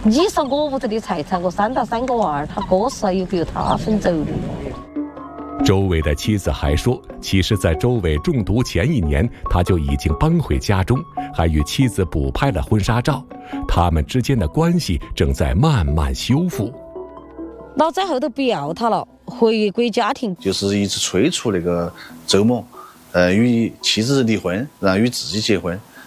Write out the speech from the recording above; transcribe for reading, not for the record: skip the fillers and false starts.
你说我屋头的财产，我3到3个娃儿，他哥是有给他分走的。 周伟的妻子还说，其实在周伟中毒前1年，他就已经搬回家中，还与妻子补拍了婚纱照，他们之间的关系正在慢慢修复。 老在后头不要他了，回归家庭， 就是一直催促那个周某，与妻子离婚，然后与自己结婚。